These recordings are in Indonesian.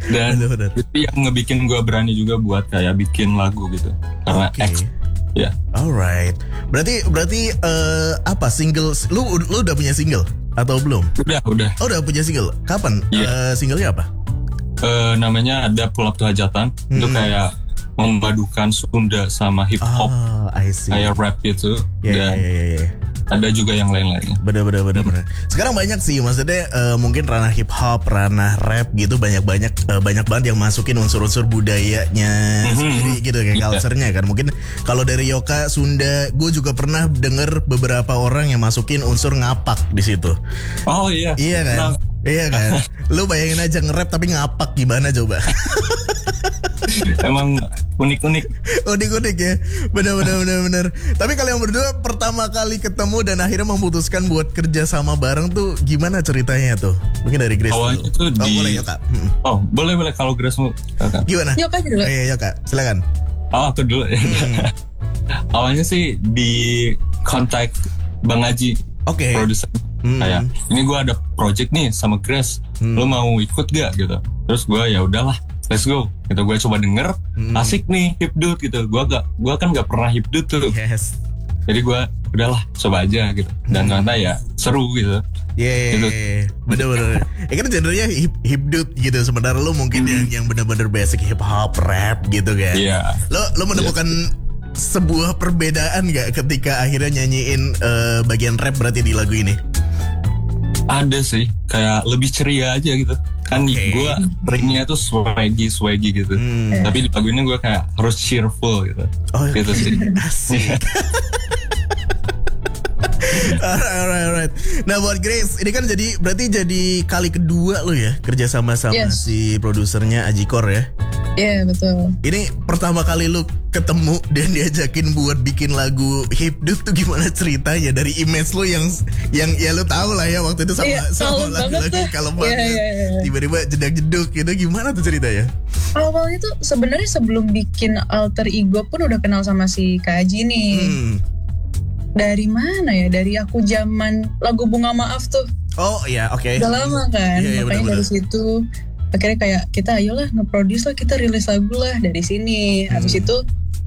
Dan Bener-bener. itu yang ngebikin gue berani juga buat kayak bikin lagu gitu. Karena Oke. ya. Alright. Berarti apa single? Lu udah punya single atau belum? Udah. Oh, udah punya single. Kapan? Iya. Singlenya apa? Namanya ada Pull Up to Hajatan. Itu kayak memadukan Sunda sama hip hop. Oh, I see. Kayak rap gitu. Ya. Dan ada juga yang lain-lainnya. Bener. Sekarang banyak sih, maksudnya mungkin ranah hip hop, ranah rap gitu banyak banget yang masukin unsur-unsur budayanya sendiri gitu kayak culture-nya kan. Mungkin kalau dari Yoka Sunda, gue juga pernah denger beberapa orang yang masukin unsur ngapak di situ. Oh iya. Iya kan? Nah, Iya kan? Lu bayangin aja nge-rap tapi ngapak gimana coba? emang unik-unik. Unik-unik ya. Bener. Tapi kalian berdua pertama kali ketemu dan akhirnya memutuskan buat kerja sama bareng tuh gimana ceritanya tuh? Mungkin dari Grace Awalnya dulu. tuh Boleh ya Kak? Oh boleh kalau Grace mau. Gimana? Yuk aja dulu. Iya Kak, silakan. Oh aku dulu ya. Awalnya sih di kontak Bang Aji, Oke. produser. Kayak ini gue ada project nih sama Grace, lo mau ikut gak gitu? Terus gue ya udahlah, let's go. Gitu gue coba denger, asik nih Hipdut gitu. Gue kan gak pernah Hipdut tuh. Yes. Jadi gue udahlah coba aja gitu. Dan ternyata ya seru gitu. Gitu. Bener. Kan genrenya hipdut gitu. Sementara lu mungkin yang bener-bener basic hip hop, rap gitu kan. Iya. Lo menemukan sebuah perbedaan gak ketika akhirnya nyanyiin bagian rap berarti di lagu ini? Ada sih, kayak lebih ceria aja gitu. Kan gue ringnya tuh swaggy gitu. Tapi di lagu ini gue kayak harus cheerful gitu. Oh, gitu sih. Asik. Alright. Nah buat Grace, ini kan berarti jadi kali kedua lo ya kerja sama si produsernya Ajikor ya. Iya betul. Ini pertama kali lu ketemu dan diajakin buat bikin lagu Hipdut tuh gimana ceritanya dari image lu yang ya lu tahu lah ya waktu itu sama lagu-lagu kalem banget. Iya. Tiba-tiba jedak-jeduk gitu, gimana tuh ceritanya? Awalnya tuh sebenarnya sebelum bikin alter ego pun udah kenal sama si Kak Aji nih. Dari mana ya? Dari aku zaman lagu Bunga Maaf tuh. Oh iya, oke. Udah lama kan, Iya, makanya bener-bener. dari situ akhirnya kayak kita ayolah nge-produce lah, kita rilis lagu lah dari sini. Habis itu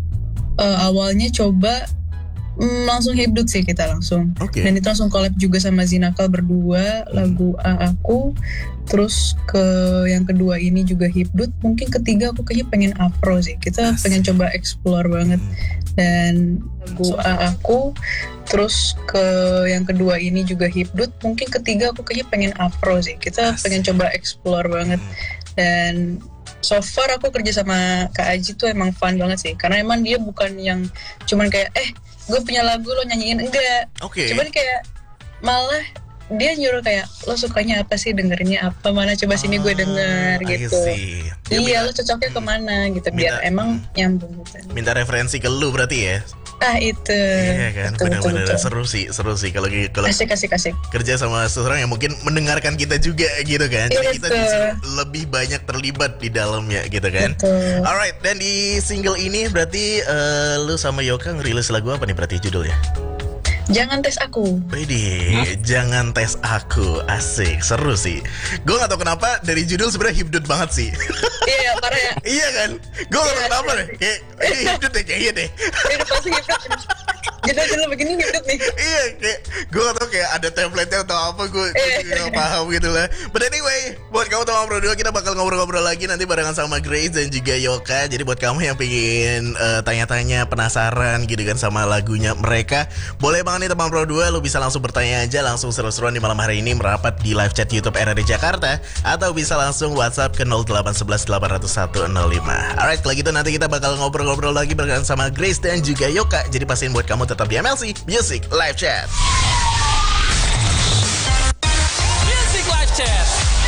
awalnya coba langsung Hipdut sih kita langsung. Oke. Dan itu langsung collab juga sama Zinakal berdua lagu Aku. Terus ke yang kedua ini juga Hipdut. Mungkin ketiga aku kayaknya pengen Afro sih. Kita pengen coba explore banget. Dan lagu Aku. Terus ke yang kedua ini juga Hipdut. Mungkin ketiga aku kayaknya pengen Afro sih. Kita pengen coba explore banget. Dan so far aku kerja sama Kak Aji tuh emang fun banget sih. Karena emang dia bukan yang cuman kayak gue punya lagu lo nyanyiin, enggak. Oke. Cuman kayak malah dia nyuruh kayak lo sukanya apa sih, dengerinnya apa, mana coba sini gue denger gitu. Iya lo cocoknya kemana gitu biar emang nyambung gitu. Minta referensi ke lu berarti ya? Itu. Iya kan, benar-benar betul. seru sih kalau Asik. kerja sama seseorang yang mungkin mendengarkan kita juga gitu kan. Jadi kita bisa lebih banyak terlibat di dalamnya gitu kan. Betul. Alright, dan di single ini berarti lu sama Yoka ngerilis lagu apa nih berarti judulnya? Jangan tes aku. Widih, jangan tes aku. Asik, seru sih. Gue gak tau kenapa dari judul sebenarnya hipdut banget sih. Iya parah ya. Iya kan? Gue gak tau kenapa deh. Kayak ini hipdut deh kayaknya deh. Udah pasti Hipdut. Judul begini Hipdut nih. Iya, kayak gue gak tau kayak ada template-nya atau apa. Gue gak paham gitu lah. But anyway, buat kamu teman berdua, kita bakal ngobrol-ngobrol lagi nanti barengan sama Grace dan juga Yoka. Jadi buat kamu yang pengen tanya-tanya, penasaran gitu kan sama lagunya mereka, boleh banget nih teman berdua, lu bisa langsung bertanya aja, langsung seru-seruan di malam hari ini merapat di live chat YouTube RRI Jakarta, atau bisa langsung WhatsApp ke 0811 801 05. Alright, kalau gitu nanti kita bakal ngobrol-ngobrol lagi barengan sama Grace dan juga Yoka. Jadi pastiin buat kamu tetap di MLC Music Live Chat. Music Live Chat.